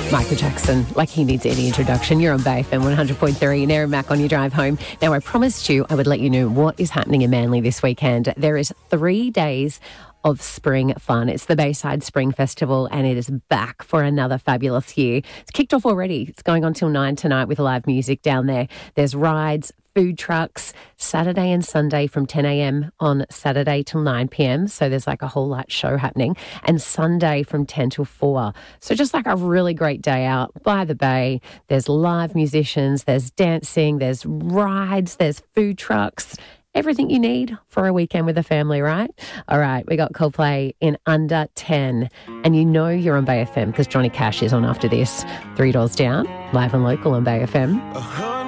Michael Jackson, like he needs any introduction. You're on Bay FM 100.3 and Aaron Mack on your drive home. Now, I promised you I would let you know what is happening in Manly this weekend. There is 3 days of spring fun. It's the Bayside Spring Festival and it is back for another fabulous year. It's kicked off already. It's going on till 9 tonight with live music down there. There's rides, food trucks, Saturday and Sunday from 10 a.m. on Saturday till 9 p.m. So there's like a whole light show happening, and Sunday from 10 till 4. So just like a really great day out by the bay. There's live musicians, there's dancing, there's rides, there's food trucks. Everything you need for a weekend with a family, right? All right, we got Coldplay in under 10. And you know you're on Bay FM because Johnny Cash is on after this. $3 down, live and local on Bay FM.